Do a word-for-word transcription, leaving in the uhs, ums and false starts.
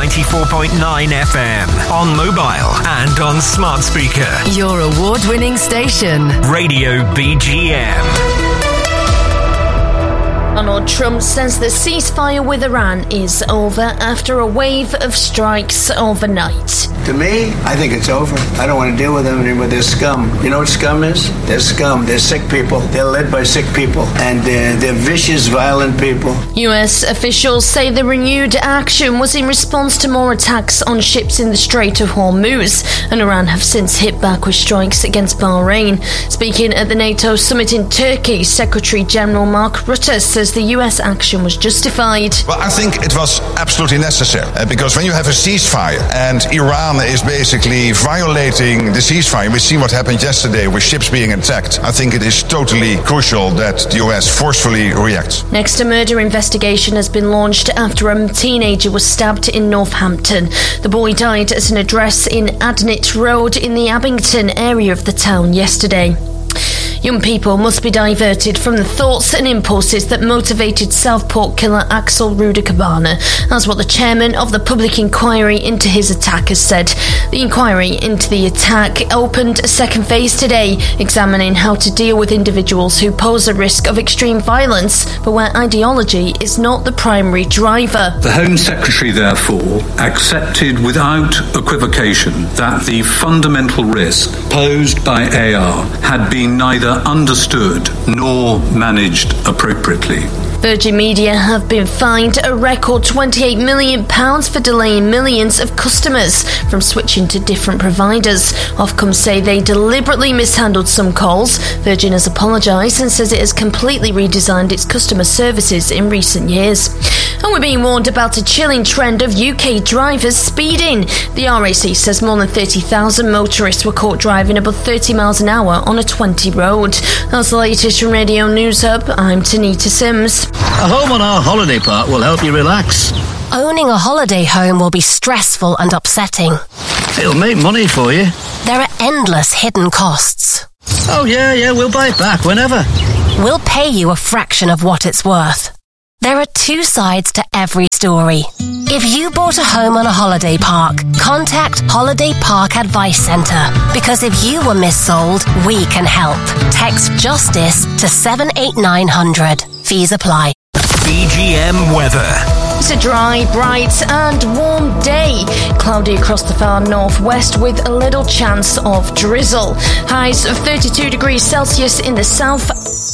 ninety-four point nine F M, on mobile and on smart speaker. Your award-winning station. Radio B G M. Donald Trump says the ceasefire with Iran is over after a wave of strikes overnight. To me, I think it's over. I don't want to deal with them anymore. They're scum. You know what scum is? They're scum. They're sick people. They're led by sick people. And uh, they're vicious, violent people. U S officials say the renewed action was in response to more attacks on ships in the Strait of Hormuz. And Iran have since hit back with strikes against Bahrain. Speaking at the NATO summit in Turkey, Secretary General Mark Rutte says the U S action was justified. Well, I think it was absolutely necessary. Uh, because when you have a ceasefire and Iran is basically violating the ceasefire, we see what happened yesterday with ships being attacked. I think it is totally crucial that the U S forcefully reacts. Next, a murder investigation has been launched after a teenager was stabbed in Northampton. The boy died at an address in Adnett Road in the Abington area of the town yesterday. Young people must be diverted from the thoughts and impulses that motivated Southport killer Axel Rudakabana. That's what the chairman of the public inquiry into his attack has said. The inquiry into the attack opened a second phase today, examining how to deal with individuals who pose a risk of extreme violence, but where ideology is not the primary driver. The Home Secretary, therefore, accepted without equivocation that the fundamental risk posed by A R had been neither understood nor managed appropriately. Virgin Media have been fined a record twenty-eight million pounds for delaying millions of customers from switching to different providers. Ofcom say they deliberately mishandled some calls. Virgin has apologised and says it has completely redesigned its customer services in recent years. And we're being warned about a chilling trend of U K drivers speeding. The R A C says more than thirty thousand motorists were caught driving above thirty miles an hour on a twenty road. That's the latest from Radio News Hub. I'm Tanita Sims. A home on our holiday park will help you relax. Owning a holiday home will be stressful and upsetting. It'll make money for you. There are endless hidden costs. Oh yeah, yeah, we'll buy it back whenever. We'll pay you a fraction of what it's worth. There are two sides to every story. If you bought a home on a holiday park, contact Holiday Park Advice Centre. Because if you were missold, we can help. Text JUSTICE to seven eight nine hundred. Fees apply. B G M weather. It's a dry, bright and warm day. Cloudy across the far northwest with a little chance of drizzle. Highs of thirty-two degrees Celsius in the south.